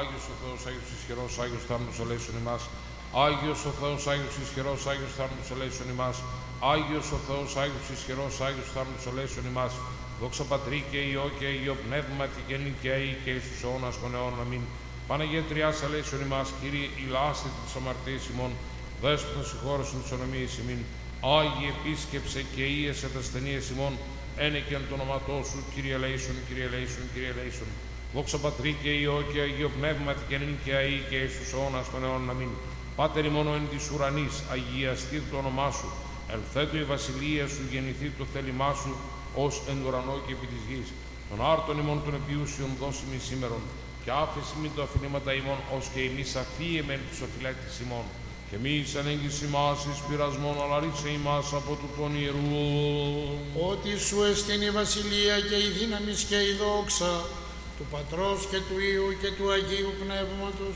Άγιος ο Θεός, Άγιος ισχυρός, Άγιος θαύμος ελέησον ημάς. Άγιος ο Θεός, Άγιος ισχυρός, Άγιος θαύμος ελέησον ημάς. Άγιος ο Θεός, Άγιος ισχυρός, Άγιος θαύμος ελέησον ημάς. Δόξα Πατρί και Υιό και Υιό Πνεύματι και νικαίοι και εις τους αιώνας των αιώνων. Αμήν. Παναγία Τριάς ελέησον ημάς, Κύριε ηλάστη της αμαρτίας ημών, Δέσποτα συγχώρεσον τις ονομίες ημίν. Άγιε επίσκεψε και ίεσε τα ασθενείες ημών, ένεκεν το όνοματό σου, Κύριε ελέησον, Κύριε ελέησον, Κύριε ελέησον. Δόξα Πατρί και Υιό και Υιό Πνεύματι και νικαίοι και εις τους αιώνας των αιώνων. Αμήν. Πάτερ ημών εν της ουρανής, αγιαστεί το όνομά σου, ελθέτω η βασιλεία σου, γεννηθεί το θέλημά σου, ως εν ουρανό και επί της γης. Των άρτων ημών των επιούσιων δώσιμη σήμερον, και άφεση μην το αφηνήματα ημών, ως και εμείς αφίεμεν τους οφειλέτης ημών. Και μη εις ανέγγις ημάς εις πειρασμόν, αλλά ρίξε ημάς από του πονηρού. Ότι σου εστίν η βασιλεία και η δύναμις και η δόξα, του Πατρός και του Υιού και του Αγίου Πνεύματος,